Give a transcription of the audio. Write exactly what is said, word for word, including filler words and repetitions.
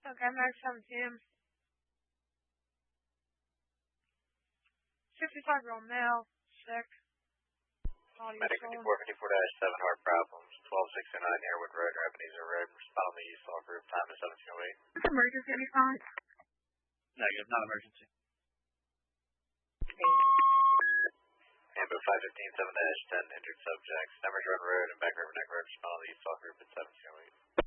Okay, Max seventeen. fifty-five year old male, sick. Audio Medic phone. fifty-four fifty-four dash seven, heart problems. twelve sixty-nine Airwood Road, Ebenezer Road. Respond to the East Hall group. Time is seventeen oh eight. Emergency response? Negative, not emergency. Ambo five fifteen seven dash ten, injured subjects. Never Run Road and Back River Neck Road. Respond to the East Hall group at seventeen oh eight.